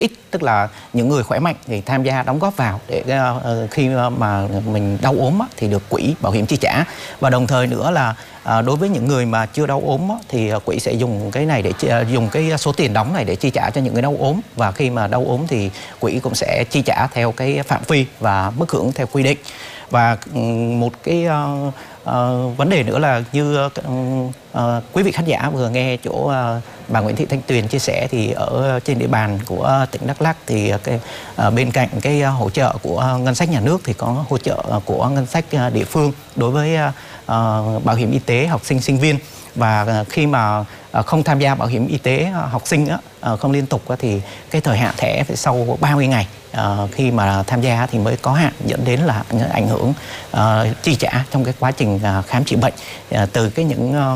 ít, tức là những người khỏe mạnh thì tham gia đóng góp vào để khi mà mình đau ốm thì được quỹ bảo hiểm chi trả. Và đồng thời nữa là đối với những người mà chưa đau ốm thì quỹ sẽ dùng cái này để dùng cái số tiền đóng này để chi trả cho những người đau ốm, và khi mà đau ốm thì quỹ cũng sẽ chi trả theo cái phạm vi và mức hưởng theo quy định. Và một cái vấn đề nữa là như quý vị khán giả vừa nghe chỗ bà Nguyễn Thị Thanh Tuyền chia sẻ, thì ở trên địa bàn của tỉnh Đắk Lắk thì bên cạnh cái hỗ trợ của ngân sách nhà nước thì có hỗ trợ của ngân sách địa phương đối với bảo hiểm y tế học sinh sinh viên. Và khi mà không tham gia bảo hiểm y tế học sinh không liên tục thì cái thời hạn thẻ phải sau 30 ngày khi mà tham gia thì mới có hạn, dẫn đến là ảnh hưởng chi trả trong cái quá trình khám chữa bệnh. Từ những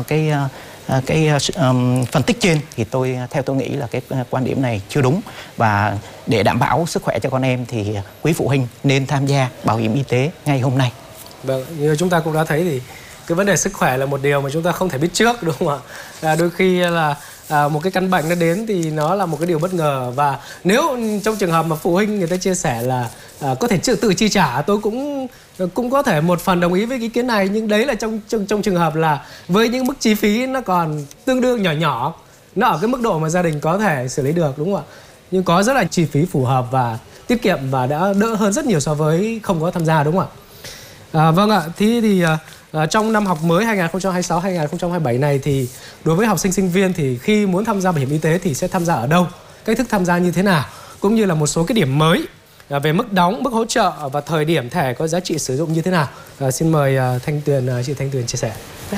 phân tích trên thì theo tôi nghĩ là cái quan điểm này chưa đúng, và để đảm bảo sức khỏe cho con em thì quý phụ huynh nên tham gia bảo hiểm y tế ngay hôm nay. Vâng, như chúng ta cũng đã thấy thì cái vấn đề sức khỏe là một điều mà chúng ta không thể biết trước, đúng không ạ? Đôi khi là một cái căn bệnh nó đến thì nó là một cái điều bất ngờ, và nếu trong trường hợp mà phụ huynh người ta chia sẻ là có thể tự chi trả, tôi cũng có thể một phần đồng ý với ý kiến này, nhưng đấy là trong trường hợp là với những mức chi phí nó còn tương đương nhỏ, nó ở cái mức độ mà gia đình có thể xử lý được, đúng không ạ? Nhưng có rất là chi phí phù hợp và tiết kiệm và đã đỡ hơn rất nhiều so với không có tham gia, đúng không ạ? Vâng ạ, thì trong năm học mới 2026-2027 này thì đối với học sinh sinh viên thì khi muốn tham gia bảo hiểm y tế thì sẽ tham gia ở đâu, cách thức tham gia như thế nào, cũng như là một số cái điểm mới về mức đóng, mức hỗ trợ và thời điểm thẻ có giá trị sử dụng như thế nào. Xin mời chị Thanh Tuyền chia sẻ.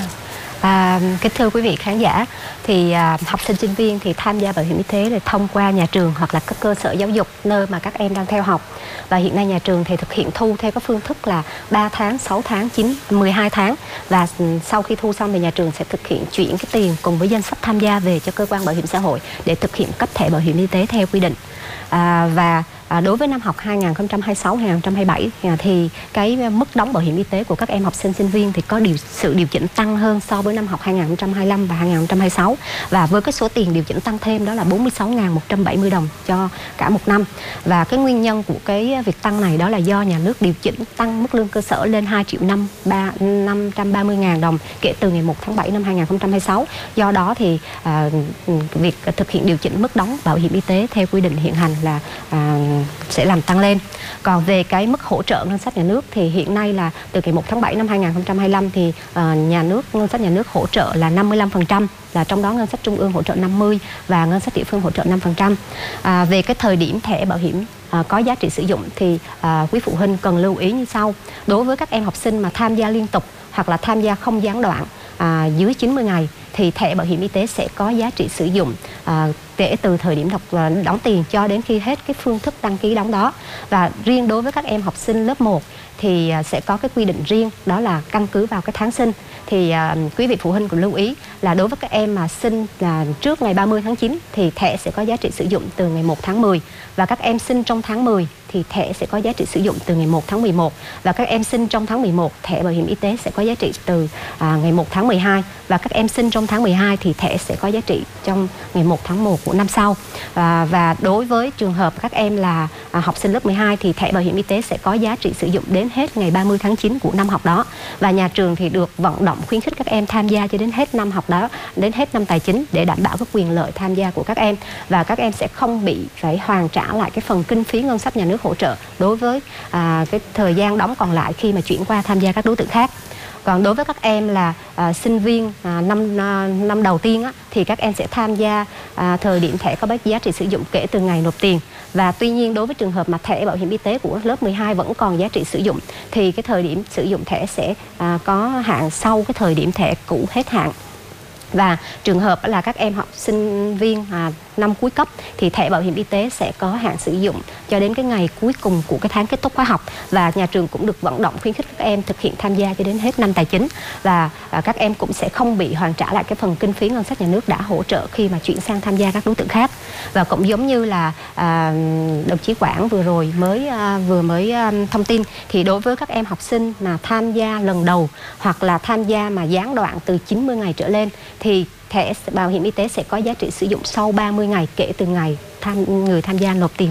Kính thưa quý vị khán giả, thì học sinh sinh viên thì tham gia bảo hiểm y tế là thông qua nhà trường hoặc là các cơ sở giáo dục nơi mà các em đang theo học. Và hiện nay nhà trường thì thực hiện thu theo các phương thức là 3 tháng, 6 tháng, 12 tháng. Và sau khi thu xong thì nhà trường sẽ thực hiện chuyển cái tiền cùng với danh sách tham gia về cho cơ quan bảo hiểm xã hội để thực hiện cấp thẻ bảo hiểm y tế theo quy định. Đối với năm học 2026-2027 thì cái mức đóng bảo hiểm y tế của các em học sinh sinh viên thì có sự điều chỉnh tăng hơn so với năm học 2025 và 2026. Và với cái số tiền điều chỉnh tăng thêm đó là 46.170 đồng cho cả một năm. Và cái nguyên nhân của cái việc tăng này đó là do nhà nước điều chỉnh tăng mức lương cơ sở lên 2.530.000 đồng kể từ ngày 1 tháng 7 năm 2026. Do đó thì việc thực hiện điều chỉnh mức đóng bảo hiểm y tế theo quy định hiện hành là sẽ làm tăng lên. Còn về cái mức hỗ trợ ngân sách nhà nước thì hiện nay là từ ngày 1 tháng 7 năm 2025 thì ngân sách nhà nước hỗ trợ là 55%, là trong đó ngân sách trung ương hỗ trợ 50% và ngân sách địa phương hỗ trợ 5%. Về cái thời điểm thẻ bảo hiểm có giá trị sử dụng thì quý phụ huynh cần lưu ý như sau. Đối với các em học sinh mà tham gia liên tục hoặc là tham gia không gián đoạn dưới 90 ngày thì thẻ bảo hiểm y tế sẽ có giá trị sử dụng kể từ thời điểm đóng tiền cho đến khi hết cái phương thức đăng ký đóng đó. Và riêng đối với các em học sinh lớp 1 thì sẽ có cái quy định riêng, đó là căn cứ vào cái tháng sinh. Thì quý vị phụ huynh cũng lưu ý là đối với các em mà sinh là trước ngày 30 tháng 9 thì thẻ sẽ có giá trị sử dụng từ ngày 1 tháng 10. Và các em sinh trong tháng 10 thì thẻ sẽ có giá trị sử dụng từ ngày 1 tháng 11. Và các em sinh trong tháng 11, thẻ bảo hiểm y tế sẽ có giá trị từ ngày 1 tháng 12. Và các em sinh trong tháng 12 thì thẻ sẽ có giá trị trong ngày 1 tháng 1 của năm sau. Và đối với trường hợp các em là học sinh lớp 12 thì thẻ bảo hiểm y tế sẽ có giá trị sử dụng đến hết ngày 30 tháng 9 của năm học đó. Và nhà trường thì được vận động khuyến khích các em tham gia cho đến hết năm học đó, đến hết năm tài chính để đảm bảo các quyền lợi tham gia của các em. Và các em sẽ không bị phải hoàn trả lại cái phần kinh phí ngân sách nhà nước hỗ trợ đối với cái thời gian đóng còn lại khi mà chuyển qua tham gia các đối tượng khác. Còn đối với các em là sinh viên năm đầu tiên thì các em sẽ tham gia thời điểm thẻ có giá trị sử dụng kể từ ngày nộp tiền. Và tuy nhiên đối với trường hợp mà thẻ bảo hiểm y tế của lớp 12 vẫn còn giá trị sử dụng thì cái thời điểm sử dụng thẻ sẽ có hạn sau cái thời điểm thẻ cũ hết hạn. Và trường hợp là các em học sinh viên năm cuối cấp thì thẻ bảo hiểm y tế sẽ có hạn sử dụng cho đến cái ngày cuối cùng của cái tháng kết thúc khóa học. Và nhà trường cũng được vận động khuyến khích các em thực hiện tham gia cho đến hết năm tài chính. Và các em cũng sẽ không bị hoàn trả lại cái phần kinh phí ngân sách nhà nước đã hỗ trợ khi mà chuyển sang tham gia các đối tượng khác. Và cũng giống như là đồng chí Quảng vừa mới thông tin, thì đối với các em học sinh mà tham gia lần đầu hoặc là tham gia mà gián đoạn từ 90 ngày trở lên thì thẻ bảo hiểm y tế sẽ có giá trị sử dụng sau 30 ngày kể từ ngày người tham gia nộp tiền